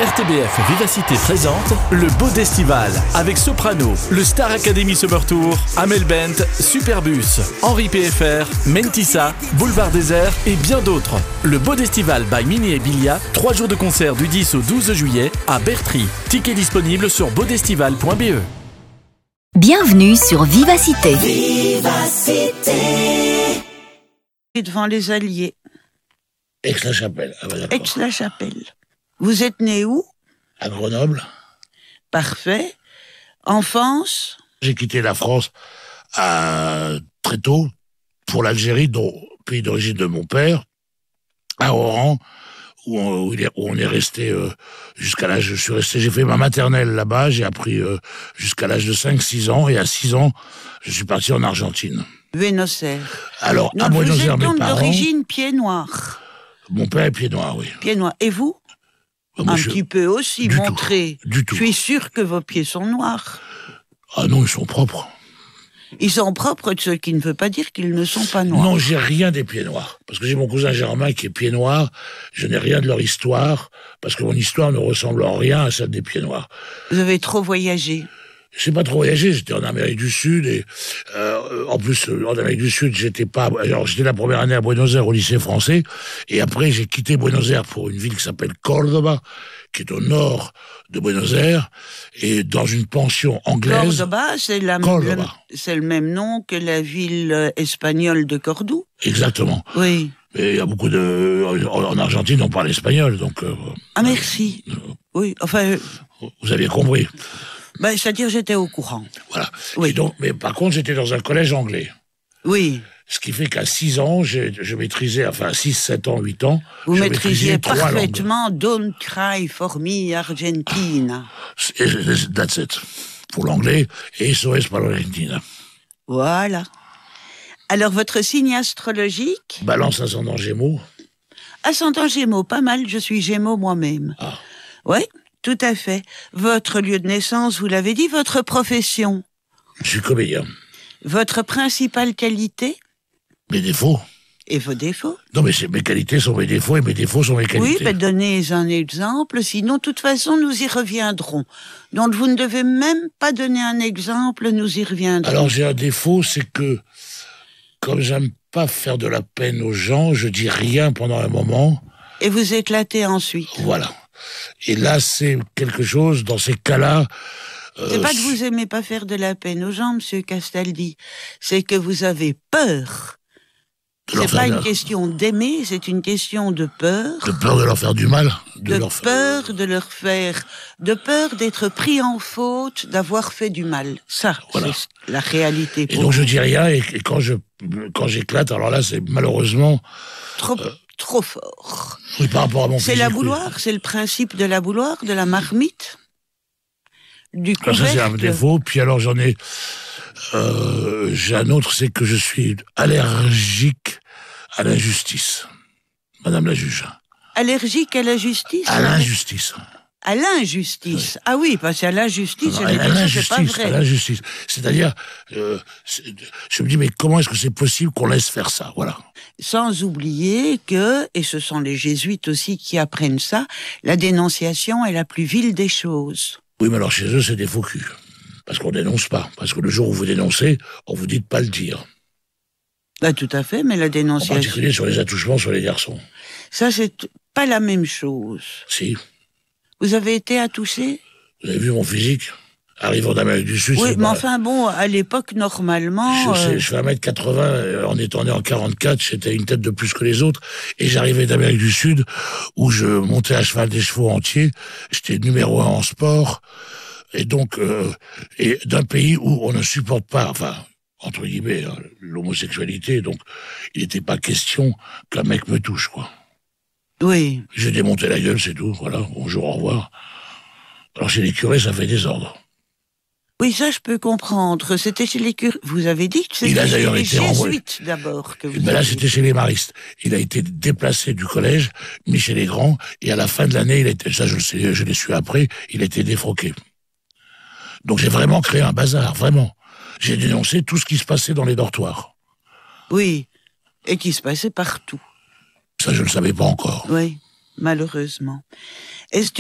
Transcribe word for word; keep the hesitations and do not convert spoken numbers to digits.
R T B F Vivacité présente le Beau d'Estival avec Soprano, le Star Academy Summer Tour, Amel Bent, Superbus, Henri P F R, Mentissa, Boulevard Désert et bien d'autres. Le Beau d'Estival by Mini et Bilia, trois jours de concert du dix au douze juillet à Bertry. Tickets disponibles sur beaudestival point b e. Bienvenue sur Vivacité. Vivacité. Devant les Alliés. Aix-la-Chapelle. Ah bah d'accord. Aix-la-Chapelle. Vous êtes né où? À Grenoble. Parfait. Enfance? J'ai quitté la France à... très tôt pour l'Algérie, dont pays d'origine de mon père, à Oran, où on, où il est, où on est resté euh, jusqu'à l'âge... Je suis resté, j'ai fait ma maternelle là-bas, j'ai appris euh, jusqu'à l'âge de cinq six ans, et à six ans, je suis parti en Argentine. Buenos Aires. Alors, donc à Buenos Aires, mes vous êtes donc parents... d'origine pied noir. Mon père est pied noir, oui. Pied noir. Et vous? Moi, Un je... petit peu aussi, du montré. Tout, du tout. Je suis sûr que vos pieds sont noirs. Ah non, ils sont propres. Ils sont propres, ce qui ne veut pas dire qu'ils ne sont pas noirs. Non, j'ai rien des pieds noirs. Parce que j'ai mon cousin Germain qui est pied noir. Je n'ai rien de leur histoire. Parce que mon histoire ne ressemble en rien à celle des pieds noirs. Vous avez trop voyagé. Je n'ai pas trop voyagé. J'étais en Amérique du Sud. Et euh, en plus, en Amérique du Sud, j'étais pas... Alors, j'étais la première année à Buenos Aires au lycée français. Et après, j'ai quitté Buenos Aires pour une ville qui s'appelle Córdoba, qui est au nord de Buenos Aires, et dans une pension anglaise. Córdoba, c'est la Córdoba. le, c'est le même nom que la ville espagnole de Cordoue. Exactement. Oui. Mais il y a beaucoup de... En Argentine, on parle espagnol, donc... Euh, ah, merci. Euh, oui, enfin... Euh, vous aviez compris. Ben, c'est-à-dire, j'étais au courant. Voilà. Oui. Et donc, mais par contre, j'étais dans un collège anglais. Oui. Ce qui fait qu'à six ans, j'ai, je maîtrisais, enfin six, sept ans, huit ans, vous je maîtrisiez parfaitement langues. Don't Cry for Me Argentina. That's it. Pour l'anglais, et S O S pour l'Argentine. Voilà. Alors, votre signe astrologique? Balance ascendant Gémeaux. Ascendant Gémeaux, pas mal, je suis Gémeaux moi-même. Ah. Oui, tout à fait. Votre lieu de naissance, vous l'avez dit, votre profession? Je suis comédien. Votre principale qualité? Mes défauts. Et vos défauts? Non, mais c'est, mes qualités sont mes défauts et mes défauts sont mes qualités. Oui, ben donnez un exemple, sinon, de toute façon, nous y reviendrons. Donc, vous ne devez même pas donner un exemple, nous y reviendrons. Alors, j'ai un défaut, c'est que, comme j'aime pas faire de la peine aux gens, je dis rien pendant un moment. Et vous éclatez ensuite. Voilà. Et là, c'est quelque chose, dans ces cas-là... Euh, c'est pas que vous aimez pas faire de la peine aux gens, monsieur Castaldi. C'est que vous avez peur. C'est pas une question d'aimer, c'est une question de peur. De peur de leur faire du mal. De, de leur peur faire... de leur faire... De peur d'être pris en faute, d'avoir fait du mal. Ça, voilà. C'est la réalité. Et donc je dis rien, et, et quand je quand j'éclate, alors là, c'est malheureusement... Trop... Euh, trop fort. Oui, par rapport à mon C'est physique, la bouilloire, oui. C'est le principe de la bouilloire, de la marmite, du couvercle. Ça, c'est un défaut. Puis alors, j'en ai... Euh, j'ai un autre, c'est que je suis allergique à l'injustice. Madame la juge. Allergique à la justice? À l'injustice. À l'injustice. Oui. Ah oui, parce qu'à l'injustice, non, à l'injustice, c'est pas vrai. À l'injustice. C'est-à-dire, euh, c'est, je me dis, mais comment est-ce que c'est possible qu'on laisse faire ça? Voilà. Sans oublier que, et ce sont les jésuites aussi qui apprennent ça, la dénonciation est la plus vile des choses. Oui, mais alors chez eux, c'est des faux culs. Parce qu'on dénonce pas. Parce que le jour où vous dénoncez, on vous dit de pas le dire. Bah, tout à fait, mais la dénonciation... En particulier sur les attouchements sur les garçons. Ça, c'est pas la même chose. Si. Vous avez été attouché? Vous avez vu mon physique? Arrivant d'Amérique du Sud... Oui, mais pas... enfin, bon, à l'époque, normalement... Je, euh... je fais un mètre quatre-vingts, en étant né en quarante-quatre, j'étais une tête de plus que les autres, et j'arrivais d'Amérique du Sud, où je montais à cheval des chevaux entiers, j'étais numéro un en sport, et donc, euh, et d'un pays où on ne supporte pas, enfin... entre guillemets, hein, l'homosexualité, donc il n'était pas question qu'un mec me touche, quoi. Oui. J'ai démonté la gueule, c'est tout, voilà, bonjour, au revoir. Alors chez les curés, ça fait désordre. Oui, ça je peux comprendre, c'était chez les curés, vous avez dit que c'était chez les jésuites d'abord que vous ben là, c'était chez les maristes. Il a été déplacé du collège, mis chez les grands, et à la fin de l'année, il a été, ça je le sais, je l'ai su après, il a été défroqué. Donc j'ai vraiment créé un bazar, vraiment. J'ai dénoncé tout ce qui se passait dans les dortoirs. Oui, et qui se passait partout. Ça, je ne le savais pas encore. Oui, malheureusement. Est-ce